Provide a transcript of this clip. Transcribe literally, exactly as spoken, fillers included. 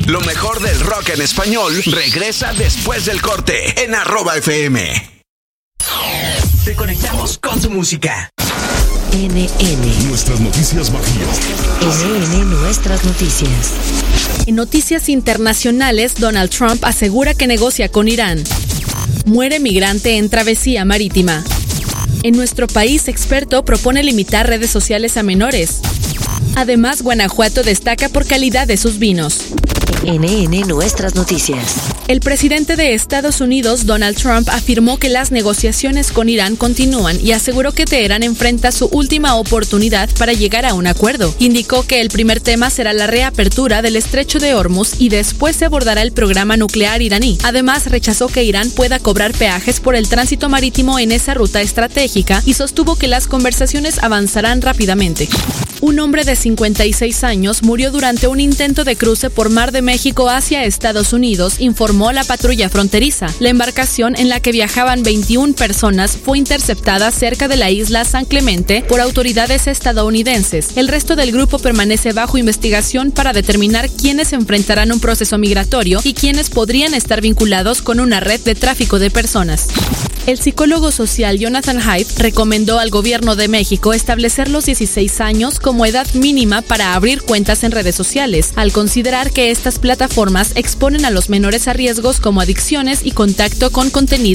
Lo mejor del rock en español regresa después del corte en arroba F M. Te conectamos con tu música. N N. Nuestras noticias bajías. N N Nuestras noticias. En noticias internacionales, Donald Trump asegura que negocia con Irán. Muere migrante en travesía marítima. En nuestro país, experto propone limitar redes sociales a menores. Además, Guanajuato destaca por calidad de sus vinos. N N Nuestras noticias. El presidente de Estados Unidos, Donald Trump, afirmó que las negociaciones con Irán continúan y aseguró que Teherán enfrenta su última oportunidad para llegar a un acuerdo. Indicó que el primer tema será la reapertura del estrecho de Hormuz y después se abordará el programa nuclear iraní. Además, rechazó que Irán pueda cobrar peajes por el tránsito marítimo en esa ruta estratégica y sostuvo que las conversaciones avanzarán rápidamente. Un hombre de cincuenta y seis años murió durante un intento de cruce por mar de México hacia Estados Unidos, informó la patrulla fronteriza. La embarcación en la que viajaban veintiuna personas fue interceptada cerca de la isla San Clemente por autoridades estadounidenses. El resto del grupo permanece bajo investigación para determinar quiénes enfrentarán un proceso migratorio y quiénes podrían estar vinculados con una red de tráfico de personas. El psicólogo social Jonathan Haidt recomendó al gobierno de México establecer los dieciséis años como edad mínima para abrir cuentas en redes sociales, al considerar que estas plataformas exponen a los menores a riesgos como adicciones y contacto con contenido